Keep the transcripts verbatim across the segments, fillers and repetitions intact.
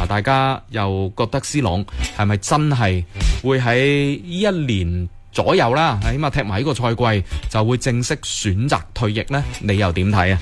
大家又覺得 C 朗係咪真係會喺呢一年左右啦，起碼踢埋呢個賽季就會正式選擇退役呢？你又點睇啊？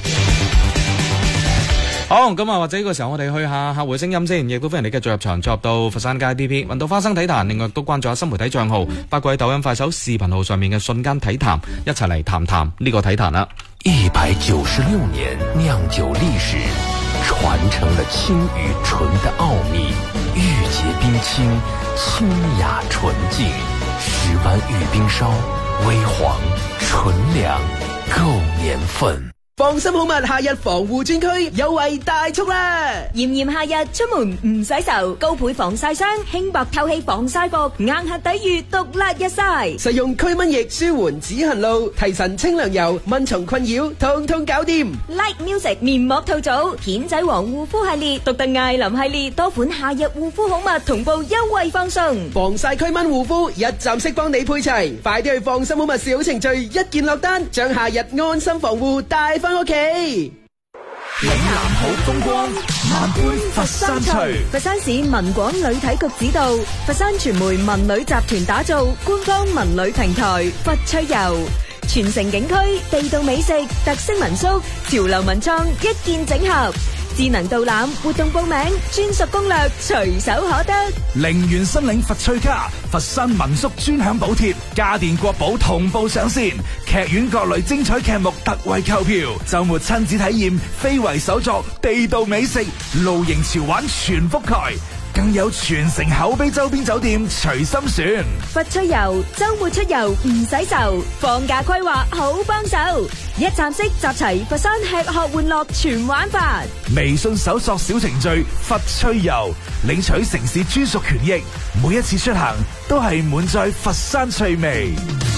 好，咁啊，或者呢個時候我哋去下客戶聲音先，亦都歡迎你繼續入場，進入到佛山街 D P， 揾到花生體壇，另外都關注下新媒體賬號，包括喺抖音、快手、視頻號上面嘅瞬間體壇，一齊嚟談談呢個體壇啦。 一百九十六年釀酒歷史，傳承了青與醇的奧秘，玉潔冰清，清雅純淨，十灣玉冰燒，微黃純良，夠年份。 放心好物夏日防護專區優惠大促啦！ 炎炎夏日出門唔洗愁，高倍防曬霜，輕薄透氣防曬服，硬核抵禦毒辣日曬。 實用驅蚊液舒緩止痕路，提神清涼油，蚊蟲困擾通通搞掂。 Like Music 面膜套組，片仔癀護膚系列，獨特艾琳系列，多款夏日護膚好物同步優惠放送。 防曬驅蚊護膚一站式幫你配齊，快啲去放心好物小程序一鍵落單，將夏日安心防護帶翻屋企。 嶺南好風光，萬杯佛山翠。 佛山市文廣旅體局指導，佛山傳媒文旅集團打造官方文旅平台佛趣遊，全城景區、地道美食、特色民宿、潮流文創一鍵整合。智能導覽、活動報名、專屬攻略隨手可得。 零元申領佛趣卡，佛山民宿專享補貼，家電國寶同步上線，劇院各類精彩劇目特惠購票，週末親子體驗非遺手作、地道美食、露營潮玩全覆蓋，更有全城口碑周邊酒店隨心選。 佛趣遊，週末出遊唔使愁，放假規劃好幫手，一站式集齊佛山吃喝玩樂全玩法。 微信搜索小程序佛趣遊，領取城市專屬權益，每一次出行都係滿載佛山趣味。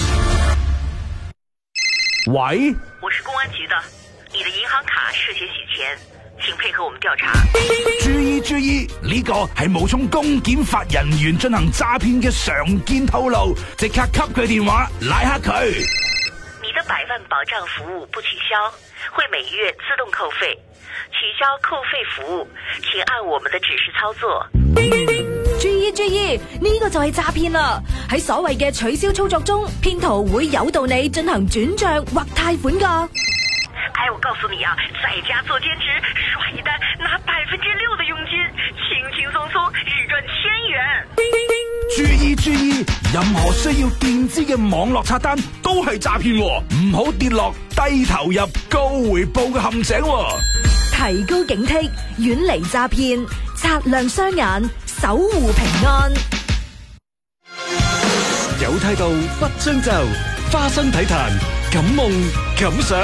喂， 我是公安局的，你的銀行卡涉嫌洗錢，請配合我們調查。 注意注意，呢個係冒充公檢法人員進行詐騙嘅常見套路，即刻給佢電話拉黑佢。 你的百萬保障服務不取消，會每月自動扣費。取消扣費服務，請按我們的指示操作。 注意注意，呢個就係詐騙啦！喺所謂嘅取消操作中，騙徒會誘導你進行轉賬或貸款噶。 哎，我告訴你啊，在家做兼職，刷一單拿百分之六的佣金，輕輕鬆鬆日賺千元。 注意注意，任何需要墊資嘅網絡刷單都係詐騙，唔好跌落低投入高回報嘅陷阱。 提高警惕，遠離詐騙，擦亮雙眼，守護平安。 有態度不將就，花生體壇敢夢敢想。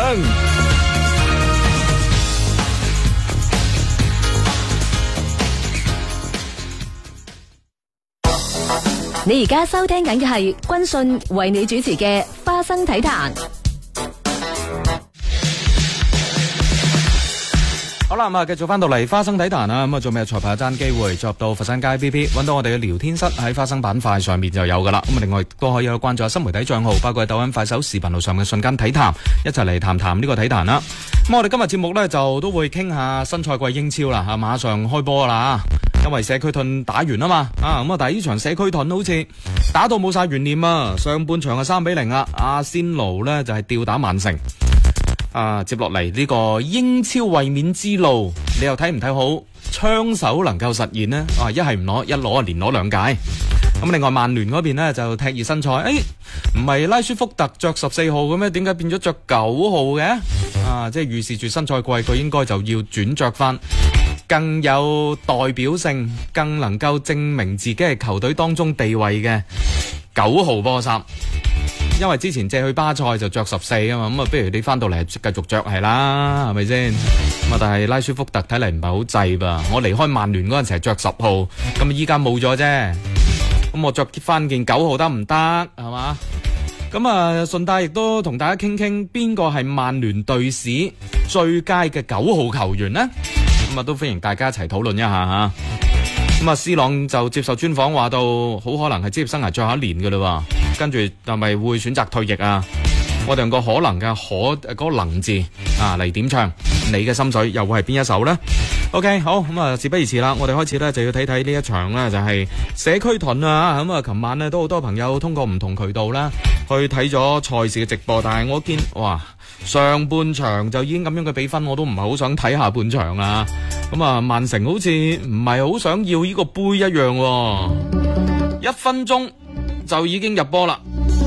你而家收聽緊嘅係軍訊為你主持嘅花生體壇。 好啦，咁啊，繼續翻到嚟花生體壇啦，咁啊，仲未有彩排爭機會，進入到佛山街 B B， 揾到我哋嘅聊天室喺花生板塊上面就有噶啦。咁啊，另外都可以去關注下新媒體賬號，包括喺抖音、快手、視頻號上嘅瞬間體壇，一齊嚟談談呢個體壇啦。咁我哋今日節目呢，就都會傾下新賽季英超啦，吓馬上開波啦，因為社區盾打完啊嘛，啊咁啊，但係呢場社區盾好似打到冇晒懸念啊，上半場係三比零啊，阿仙奴呢，就係吊打曼城。啊，接落嚟呢個英超衛冕之路，你又睇唔睇好槍手能夠實現呢？啊，一係唔攞，一攞啊連攞兩屆。咁另外曼聯嗰邊呢，就踢熱身賽，誒唔係拉舒福特着十四號嘅咩？點解變咗着九號嘅？啊，即係預示住新賽季佢應該就要轉着翻更有代表性、更能夠證明自己係球隊當中地位嘅九號波衫。因為之前借去巴塞就着十四啊嘛，咁啊不如你翻到嚟繼續着係啦，係咪先？咁啊但係拉舒福特睇嚟唔係好制噃，我離開曼聯嗰陣時係着十號，咁啊依家冇咗啫，咁我着翻件九號得唔得？係嘛？咁啊順帶亦都同大家傾傾邊個係曼聯隊史最佳嘅九號球員呢？咁啊都歡迎大家一齊討論一下吓。咁啊 C 朗就接受專訪話到，好可能係職業生涯最後一年噶啦，跟住係咪會選擇退役啊？我哋用個可能嘅可嗰、嗰個能字啊嚟點唱，你嘅心水又會係邊一首呢？ OK， 好咁啊，事不宜遲啦，我哋開始咧就要睇睇呢一場咧就係社區盾啊，咁啊，琴晚咧都好多朋友通過唔同渠道啦去睇咗賽事嘅直播，但係我見哇上半場就已經咁樣嘅比分，我都唔係好想睇下半場啊，咁啊曼城好似唔係好想要呢個杯一樣喎，一分鐘就已經入波啦。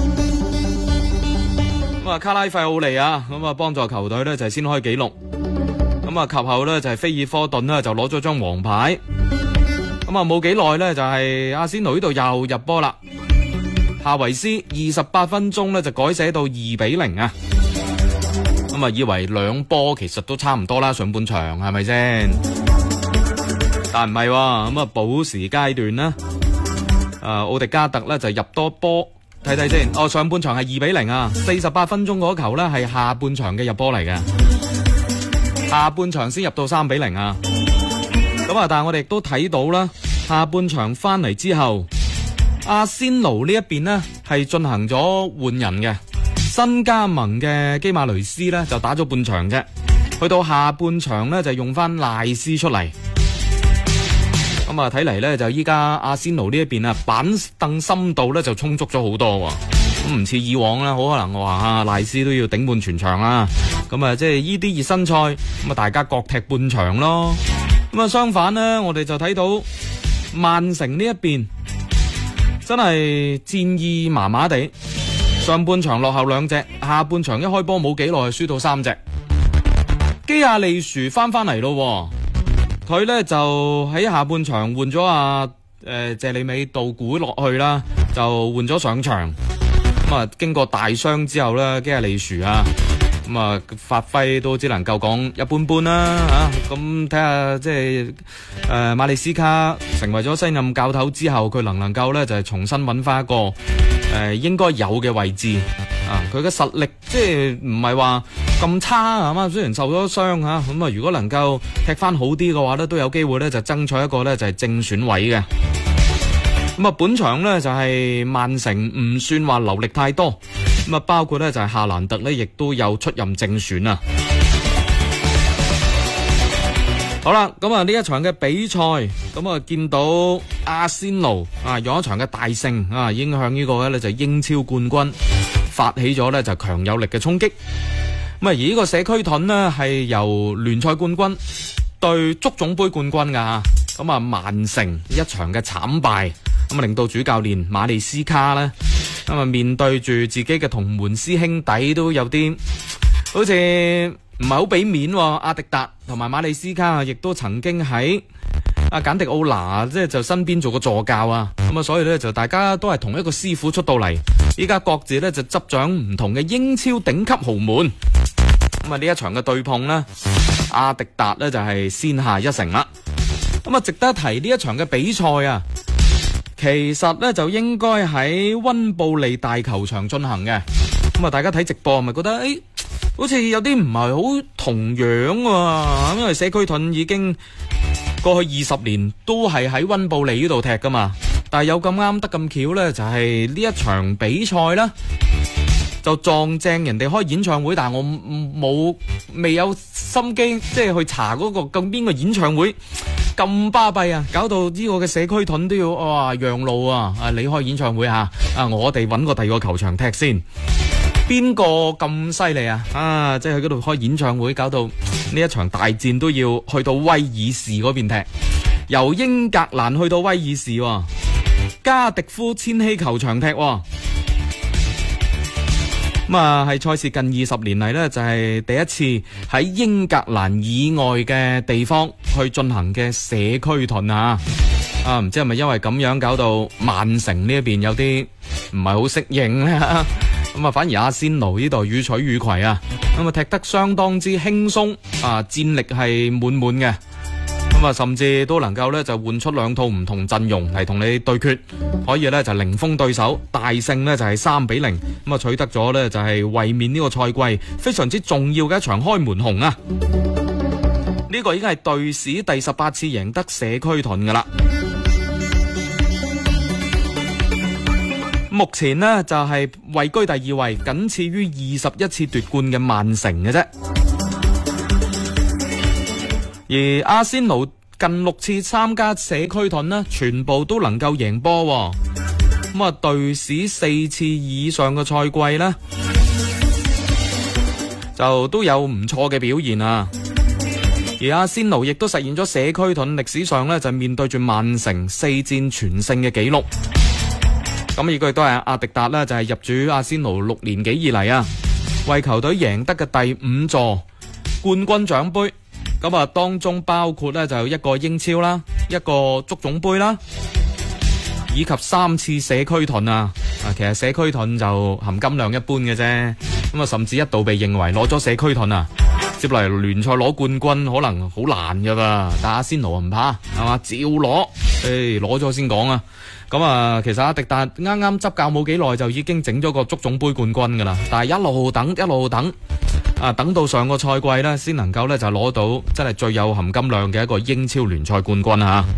咁啊卡拉費奧尼啊，咁啊幫助球隊咧就係先開紀錄。咁啊，及後咧就係菲爾科頓咧就攞咗張黃牌。咁啊，冇幾耐咧就係阿仙奴呢度又入波啦。夏維斯二十八分鐘咧就改寫到二比零啊。咁啊，以為兩波其實都差唔多啦，上半場係咪先？但唔係喎，咁啊補時階段啦。啊，奧迪加特咧就入多波，睇睇先。哦，上半場係二比零啊，四十八分鐘嗰球咧係下半場嘅入波嚟嘅。下半場先入到三比零啊！咁啊，但係我哋亦都睇到啦，下半場翻嚟之後，阿仙奴呢一邊呢係進行咗換人嘅，新加盟嘅基馬雷斯呢就打咗半場啫，去到下半場呢就用翻賴斯出嚟。咁啊，睇嚟呢就依家阿仙奴呢一邊啊板凳深度呢就充足咗好多。咁唔似以往啦，好可能我話啊賴斯都要頂半全場啦。咁啊，即係呢啲熱身賽，咁啊大家各踢半場咯。咁啊相反呢，我哋就睇到曼城呢一邊真係戰意麻麻地，上半場落後兩隻，下半場一開波冇幾耐輸到三隻。基亞利殊翻翻嚟咯，佢呢就喺下半場換咗阿誒謝利美道古落去啦，就換咗上場。咁啊，經過大傷之後咧，基亞利殊啊，咁啊發揮都只能夠講一般般啦嚇。咁睇下即係誒馬利斯卡成為咗新任教頭之後，佢能唔能夠咧就係、是、重新揾翻一個誒、呃、應該有嘅位置啊？佢嘅實力即係唔係話咁差啊嘛？雖然受咗傷嚇，咁啊如果能夠踢翻好啲嘅話咧，都有機會咧就爭取一個咧就係、是、正選位嘅。咁啊，本場呢就係、是、曼城唔算話流力太多，咁啊包括呢就係、是、夏蘭特呢亦都有出任正選啊。好啦，咁啊呢一場嘅比賽，咁啊見到阿仙奴啊用一場嘅大勝啊，影響呢個呢就英超冠軍發起咗呢就強有力嘅衝擊。咁啊而呢個社區盾呢係由聯賽冠軍對足總杯冠軍噶，咁啊曼城一場嘅慘敗。咁啊，令到主教練馬利斯卡咧，咁啊面對住自己嘅同門師兄弟都有啲好似唔係好俾面喎。阿迪達同埋馬利斯卡亦都曾經喺阿簡迪奧拿即係就身邊做過助教啊。咁啊，所以咧就大家都係同一個師傅出到嚟，依家各自咧就執掌唔同嘅英超頂級豪門。咁啊，呢一場嘅對碰呢，阿迪達咧就係先下一城啦。咁啊，值得一提呢一場嘅比賽啊。其實咧就應該喺溫布利大球場進行嘅，咁啊大家睇直播咪覺得誒、欸，好似有啲唔係好同樣啊，因為社區盾已經過去二十年都係喺溫布利呢度踢噶嘛，但係有咁啱得咁巧咧，就係、是、呢一場比賽啦，就撞正人哋開演唱會，但係我冇未有心機即係去查嗰、那個咁邊個演唱會。咁巴閉啊！搞到呢個嘅社區盾都要哇讓路啊！啊，你開演唱會吓啊，我哋揾個第二個球場踢先。邊個咁犀利啊？啊，即係去嗰度開演唱會，搞到呢一場大戰都要去到威爾士嗰邊踢，由英格蘭去到威爾士、啊，加迪夫千禧球場踢、啊。咁啊，係賽事近二十年嚟呢，就係、是、第一次喺英格蘭以外嘅地方去進行嘅社區盾啊！啊，唔知係咪因為咁樣搞到曼城呢一邊有啲唔係好適應咧？咁啊，反而阿仙奴呢度予取予攜啊！咁啊，踢得相當之輕鬆啊，戰力係滿滿嘅。咁啊，甚至都能夠咧就換出兩套唔同陣容嚟同你對決，可以咧就零封對手，大勝呢就係三比零，咁啊取得咗咧就係衛冕呢個賽季非常之重要嘅一場開門紅啊！呢個已經係隊史第十八次贏得社區盾噶啦。目前呢就係位居第二位，僅次於二十一次奪冠嘅曼城嘅啫。 而阿仙奴近六次參加社區盾呢，全部都能夠贏波喎。咁啊，隊史四次以上嘅賽季呢，就都有唔錯嘅表現啊。而阿仙奴亦都實現咗社區盾歷史上呢，就面對住曼城四戰全勝嘅紀錄。咁而佢亦都係阿迪達呢，就係入主阿仙奴六年幾以嚟啊，為球隊贏得嘅第五座冠軍獎盃。咁啊，當中包括呢，就一個英超啦，一個足總盃啦，以及三次社區盾啊。啊，其實社區盾就含金量一般嘅啫。咁啊，甚至一度被認為攞咗社區盾啊，接落嚟聯賽攞冠軍可能好難噶噃。但阿仙奴唔怕，係嘛，照攞，誒，攞咗先講啊。咁啊，其實阿迪達啱啱執教冇幾耐就已經整咗個足總盃冠軍噶啦，但係一路等一路等，啊，等到上個賽季呢，先能夠呢就攞到真係最有含金量嘅一個英超聯賽冠軍啊！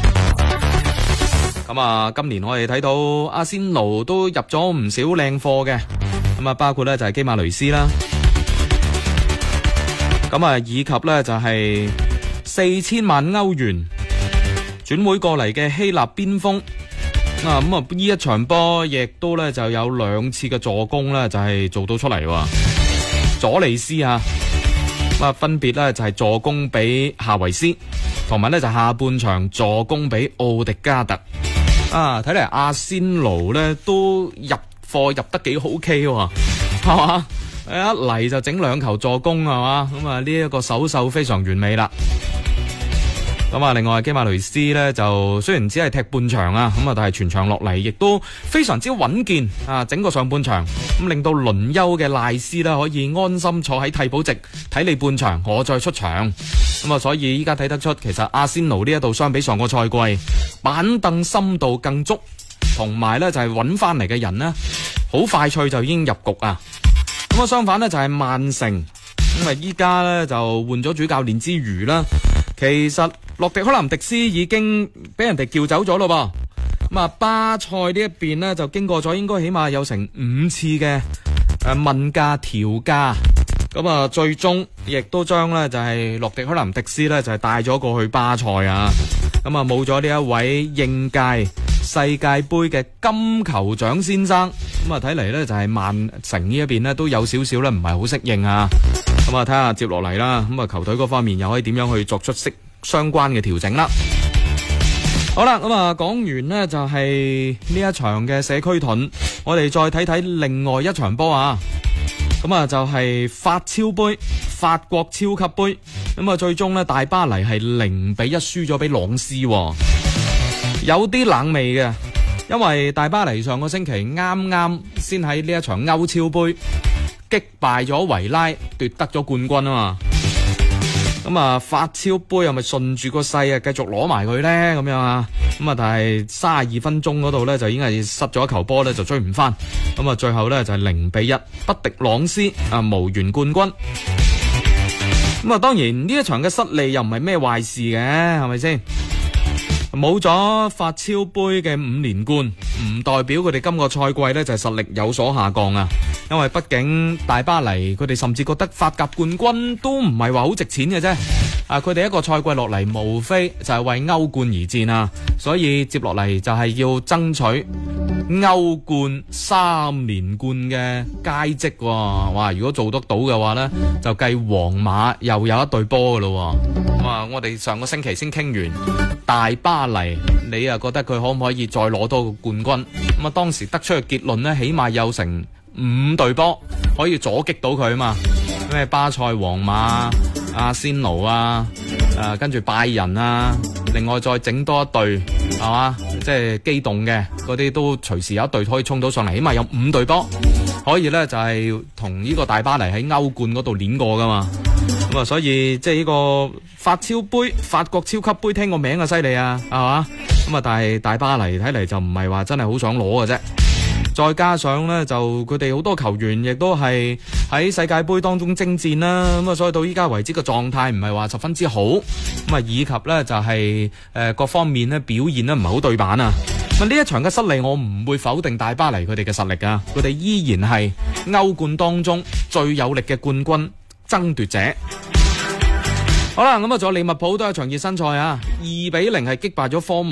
咁啊，今年我哋睇到阿仙奴都入咗唔少靚貨嘅，咁啊，包括呢就係基馬雷斯啦，咁啊，以及呢就係四千萬歐元轉會過嚟嘅希臘邊鋒。啊，咁啊，呢一場波亦都咧就有兩次嘅助攻咧，就係做到出嚟喎。佐利斯啊，咁啊分別咧就係助攻俾夏維斯，同埋咧就下半場助攻俾奧迪加特。啊，睇嚟阿仙奴咧都入貨入得幾好 K 喎，係嘛？一嚟就整兩球助攻，係嘛？咁啊呢一個手秀非常完美啦。咁啊，另外基馬雷斯呢，就雖然只係踢半場啊，咁啊，但係全場落嚟亦都非常之穩健啊！整個上半場咁，令到輪休嘅賴斯呢，可以安心坐喺替補席睇你半場，我再出場。咁啊，所以依家睇得出，其實阿仙奴呢一度相比上個賽季板凳深度更足，同埋呢就係揾翻嚟嘅人呢，好快脆就已經入局啊！咁啊，相反呢，就係曼城，咁啊依家呢，就換咗主教練之餘啦，其實洛迪克南迪斯已經俾人哋叫走咗咯噃，咁啊巴塞呢一邊呢，就經過咗應該起碼有成五次嘅誒問價調價，咁啊最終亦都將呢就係洛迪克南迪斯呢，就係帶咗過去巴塞啊，咁啊冇咗呢一位應屆世界盃嘅金球獎先生，咁啊睇嚟呢，就係曼城呢一邊呢，都有少少呢唔係好適應啊，咁啊睇下接落嚟啦，咁啊球隊嗰方面又可以點樣去作出適相關嘅調整啦。好啦，咁啊講完呢就係呢一場嘅社區盾，我哋再睇睇另外一場波啊。咁啊就係法超杯、法國超級杯，咁啊最終呢大巴黎係零比一輸咗俾朗斯，有啲冷味嘅，因為大巴黎上個星期啱啱先喺呢一場歐超杯擊敗咗維拉，奪得咗冠軍啊嘛。咁啊，法超杯係咪順住個勢啊，繼續攞埋佢咧？咁樣啊，咁啊，但係三十二分鐘嗰度咧，就已經係失咗一球波咧，就追唔翻。咁啊，最後咧就係零比一不敵朗斯啊，無緣冠軍。咁啊，當然呢一場嘅失利又唔係咩壞事嘅，係咪先？冇咗法超杯嘅五連冠，唔代表佢哋今個賽季呢就係實力有所下降啊！因為畢竟大巴黎佢哋甚至覺得法甲冠軍都唔係話好值錢嘅啫。啊，佢哋一個賽季落嚟，無非就係為歐冠而戰啊！所以接落嚟就係要爭取歐冠三連冠嘅佳績喎。哇！如果做得到嘅話呢，就繼皇馬又有一隊波噶咯。哇！我哋上個星期先傾完大巴黎，你又覺得佢可唔可以再攞多個冠軍？咁啊，當時得出嘅結論呢，起碼有成五隊波可以阻擊到佢啊嘛。咩巴塞、皇馬、阿仙奴啊，誒跟住拜仁啊，另外再整多一隊係嘛，即係機動嘅嗰啲都隨時有一隊可以衝到上嚟，起碼有五隊波可以呢，就係同呢個大巴黎喺歐冠嗰度練過噶嘛。咁啊，所以即係呢個法超杯、法國超級杯，聽個名啊犀利啊，係嘛？咁啊，但係大巴黎睇嚟就唔係話真係好想攞嘅啫。再加上呢，就佢哋好多球員亦都係喺世界杯當中征戰啦，咁啊，所以到依家為止個狀態唔係話十分之好。咁啊，以及呢，就係誒各方面呢表現呢唔係好對版啊。咁呢一場嘅失利，我唔會否定大巴黎佢哋嘅實力啊，佢哋依然係歐冠當中最有力嘅冠軍爭奪者。 好啦，咁啊，仲有利物浦都有場熱身賽啊，二比零係擊敗咗科